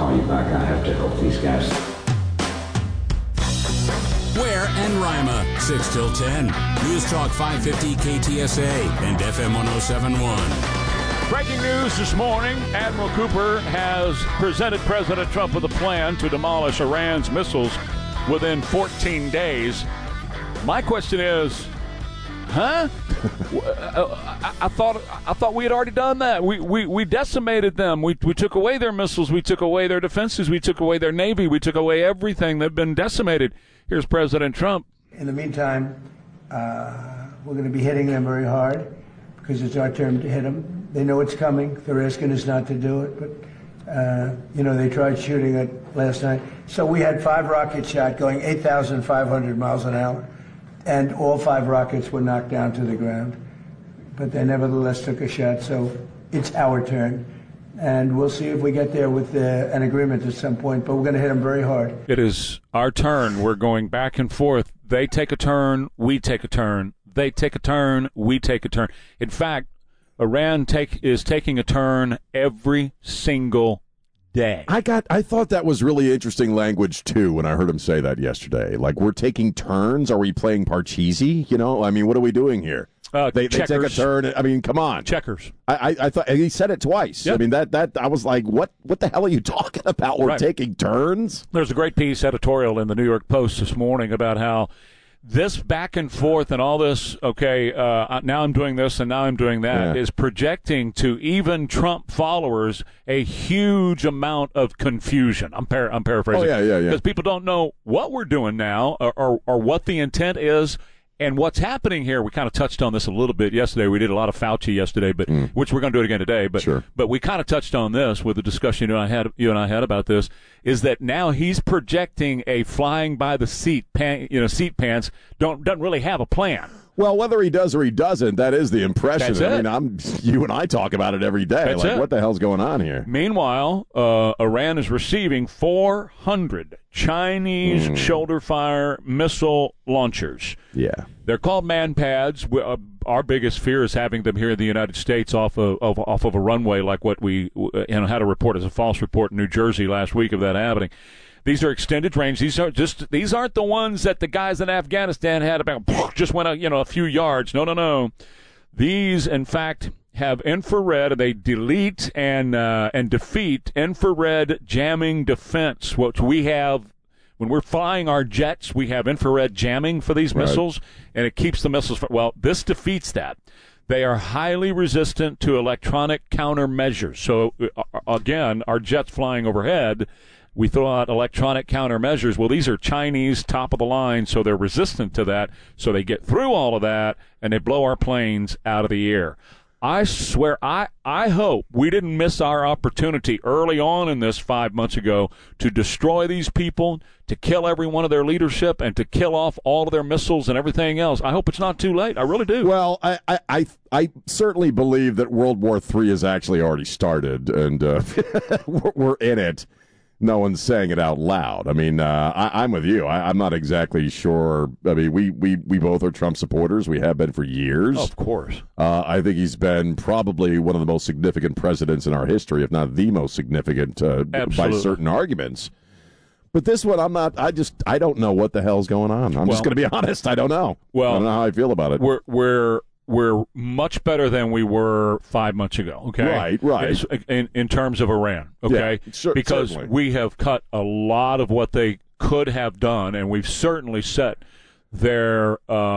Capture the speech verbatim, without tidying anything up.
call me back. I have to help these guys. Ware and Rima, six till ten. News Talk five fifty K T S A and F M one oh seven point one. Breaking news this morning, Admiral Cooper has presented President Trump with a plan to demolish Iran's missiles within fourteen days. My question is, huh? I, I thought I thought we had already done that. We we, we decimated them. We we took away their missiles. We took away their defenses. We took away their navy. We took away everything. They've been decimated. Here's President Trump. In the meantime, uh, we're going to be hitting them very hard because it's our turn to hit them. They know it's coming. They're asking us not to do it, but uh, you know they tried shooting it last night. So we had five rockets shot going eight thousand five hundred miles an hour. And all five rockets were knocked down to the ground. But they nevertheless took a shot, so it's our turn. And we'll see if we get there with uh, an agreement at some point, but we're going to hit them very hard. It is our turn. We're going back and forth. They take a turn, we take a turn. They take a turn, we take a turn. In fact, Iran take, is taking a turn every single day. I got. I thought that was really interesting language too when I heard him say that yesterday. Like, we're taking turns. Are we playing Parcheesi? You know, I mean, what are we doing here? Uh, they, they take a turn. I mean, come on, checkers. I, I, I thought he said it twice. Yep. I mean, that that I was like, what what the hell are you talking about? We're right. taking turns. There's a great piece editorial in the New York Post this morning about how this back and forth and all this, okay, uh, now I'm doing this and now I'm doing that, yeah. is projecting to even Trump followers a huge amount of confusion. I'm, par- I'm paraphrasing. Oh, yeah, yeah, yeah. Because people don't know what we're doing now or, or, or what the intent is. And what's happening here, we kind of touched on this a little bit yesterday. We did a lot of Fauci yesterday, but mm. which we're going to do it again today. But sure. but we kind of touched on this with the discussion you and I had. You and I had about this is that now he's projecting a flying by the seat, pan, you know, seat pants. Don't doesn't really have a plan. Well, whether he does or he doesn't, that is the impression. That's I it. mean, I'm you and I talk about it every day. That's like, it. What the hell's going on here? Meanwhile, uh, Iran is receiving four hundred Chinese mm. shoulder-fire missile launchers. Yeah. They're called man-pads. We, uh, our biggest fear is having them here in the United States off of, of off of a runway like what we uh, you know, had a report as a false report in New Jersey last week of that happening. These are extended range. These are just these aren't the ones that the guys in Afghanistan had about just went a, you know a few yards. No, no, no. These, in fact, have infrared. They delete and uh, and defeat infrared jamming defense. What we have when we're flying our jets, we have infrared jamming for these right. missiles, and it keeps the missiles. Well, this defeats that. They are highly resistant to electronic countermeasures. So uh, again, our jets flying overhead. We throw out electronic countermeasures. Well, these are Chinese, top of the line, so they're resistant to that. So they get through all of that, and they blow our planes out of the air. I swear, I, I hope we didn't miss our opportunity early on in this five months ago to destroy these people, to kill every one of their leadership, and to kill off all of their missiles and everything else. I hope it's not too late. I really do. Well, I I, I, I certainly believe that World War Three has actually already started, and uh, we're in it. No one's saying it out loud. I mean, uh, I, I'm with you. I, I'm not exactly sure. I mean, we, we, we both are Trump supporters. We have been for years. Of course. Uh, I think he's been probably one of the most significant presidents in our history, if not the most significant uh, by certain arguments. But this one, I'm not. I just I don't know what the hell's going on. I'm well, just going to be honest. I don't know. Well, I don't know how I feel about it. We're we're. We're much better than we were five months ago, okay? Right, right. In, in terms of Iran, okay? Yeah, sure, because certainly. we have cut a lot of what they could have done, and we've certainly set their uh,